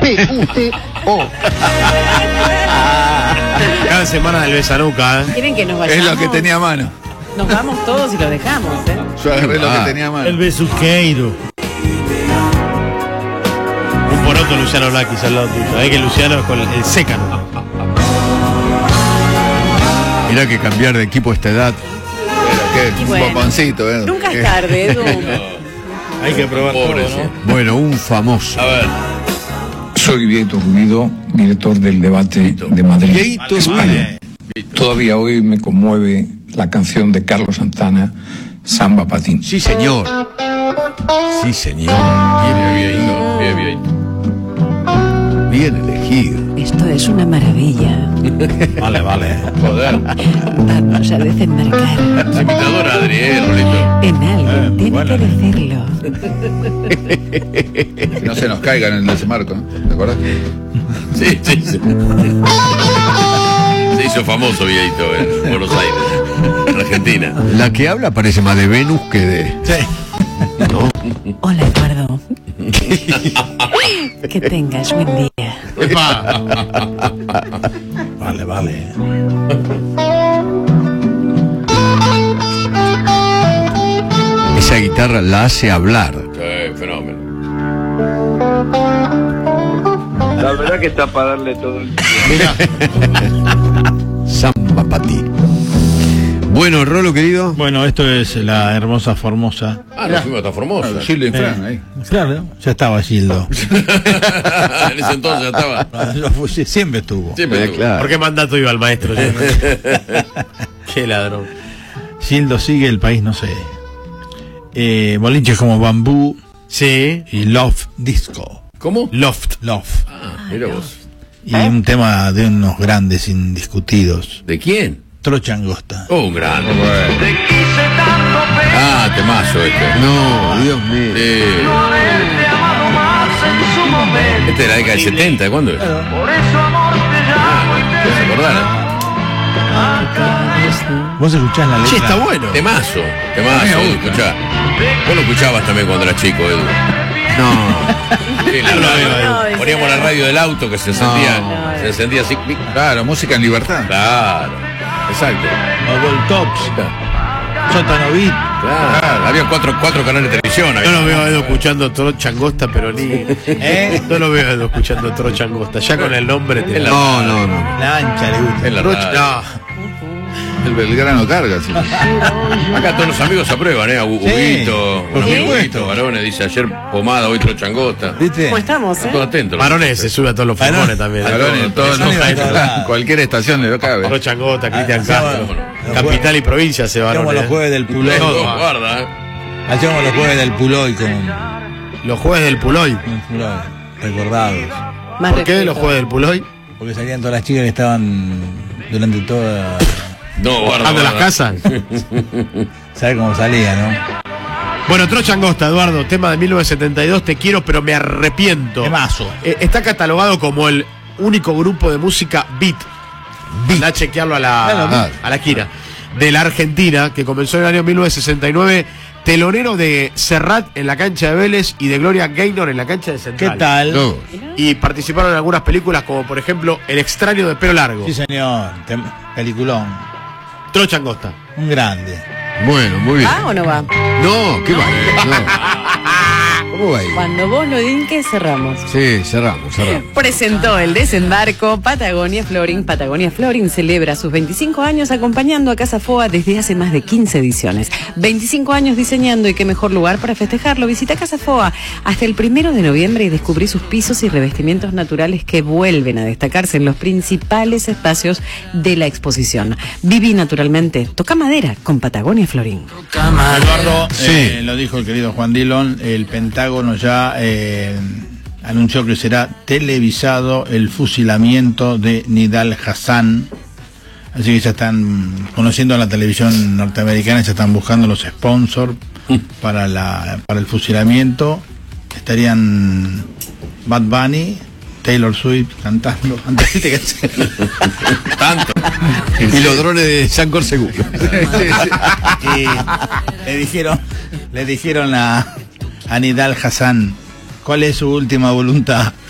P-U-T-O. Cada semana del Besanuca, ¿eh? ¿Quieren que nos vayamos? Es lo que tenía a mano. Nos vamos todos y lo dejamos, ¿eh? Yo agarré lo que tenía a mano. El besuqueiro. Un poroto Luciano Blaquis al lado tuyo. Sabés que Luciano es con el sécano. Mirá que cambiar de equipo a esta edad. Pero Y un bueno, bomboncito, ¿eh? Nunca es tarde, Edu. Hay que probar Pobre, todo, ¿no? Bueno, un famoso. A ver. Soy Vieto Rubido, director del debate de Madrid, Vieto España. Todavía hoy me conmueve la canción de Carlos Santana, Samba Patín. Sí, señor. Sí, señor. Bien. Bien elegido. Esto es una maravilla. Vale. Joder. Vamos a desembarcar. Es imitadora, Adriel, Rolito. En algo. Tiene bueno. que decirlo. Que no se nos caiga en el desembarco, ¿no? ¿Te acuerdas? Sí. Se hizo famoso Vieito en Buenos Aires, en Argentina. La que habla parece más de Venus que de... Sí. Hola, Eduardo. Que tengas buen día. Vale. Esa guitarra la hace hablar. Fenómeno. La verdad que está para darle todo el tiempo. Mira, Samba para ti. Bueno, Rolo, querido. Bueno, esto es la hermosa Formosa. Nos fuimos hasta Formosa. Gildo y Fran, ahí. Claro, ya estaba Gildo. En ese entonces ya estaba. Siempre estuvo. Siempre estuvo. Claro. ¿por qué mandato iba al maestro? Qué ladrón. Gildo sigue, el país no sé. Boliches como Bambú Sí. y Love Disco. ¿Cómo? Loft. Love. Mira vos. Y un tema de unos grandes indiscutidos. ¿De quién? Trocha Angosta. Oh, un grande. Ah, temazo este. No, Dios mío. Este de la década del 70, ¿cuándo es? ¿Se acordaron? Vos escuchás la letra. Che, está bueno. Temazo, escuchá. Vos lo escuchabas también cuando eras chico, Edu. No. Sí, la radio. Poníamos la radio del auto que se encendía así. Claro, música en libertad. Claro, exacto. Mobile Tops. Sótano Beat. Claro, había cuatro canales de televisión. Yo lo veo a Edu escuchando Trocha Angosta, pero ni. No lo veo a Edu escuchando Trocha Angosta. Ya con el nombre te la. No. La ancha le gusta. En la Trocha. radio. No. El Belgrano carga, sí. Acá todos los amigos aprueban, Huguito, por supuesto. Huguito, Varones dice ayer pomada, hoy trocha angosta. ¿Viste? ¿Cómo estamos, Están todos atentos. Varones se sube a todos los formones también. Claro, en todos los- cualquier estación de lo cabe. Trocha Angosta, Cristian Ah, Castro. bueno. Capital y provincia se Hacemos Varones. los jueves del Puloy. Todo, guarda, Hacemos los jueves del Puloy con Los jueves del Puloy. Puloy. Recordados. Más ¿Por qué respeto. los jueves del Puloy? Porque salían todas las chicas que estaban durante toda. No, guarda. ¿Ando las guarda. casas? ¿Sabes cómo salía, no? Bueno, Trocha Angosta, Eduardo, tema de 1972, Te quiero pero me arrepiento. Temazo. Está catalogado como el único grupo de música beat. Anda a chequearlo a la Kira. De la Argentina, que comenzó en el año 1969, telonero de Serrat en la cancha de Vélez y de Gloria Gaynor en la cancha de ¿Qué Central. tal? No. Y participaron en algunas películas como por ejemplo El extraño de pelo largo. Sí, señor. Peliculón. Trocha Angosta. Un grande. Bueno, muy bien. ¿Va o no va? No, ¿qué va? No. ¿Cómo va a ir? Cuando vos lo dinques, cerramos. Sí, cerramos. Presentó el desembarco Patagonia Flooring. Patagonia Flooring celebra sus 25 años acompañando a Casa Foa desde hace más de 15 ediciones. 25 años diseñando y qué mejor lugar para festejarlo. Visita Casa Foa hasta el 1 de noviembre y descubrí sus pisos y revestimientos naturales que vuelven a destacarse en los principales espacios de la exposición. Viví naturalmente. Toca madera con Patagonia Flooring. Eduardo, Sí. lo dijo el querido Juan Dillon, el Pentágono ya anunció que será televisado el fusilamiento de Nidal Hassan. Así que ya están conociendo a la televisión norteamericana, ya están buscando los sponsors para el fusilamiento. Estarían Bad Bunny, Taylor Swift cantando. Tanto. Y los drones de Sancor Seguro. Y le dijeron a Nidal Hassan, ¿cuál es su última voluntad?